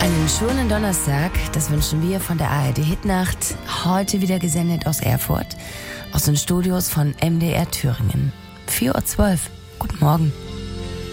Einen schönen Donnerstag, das wünschen wir von der ARD Hitnacht, heute wieder gesendet aus Erfurt, aus den Studios von MDR Thüringen. 4:12 Uhr. Guten Morgen.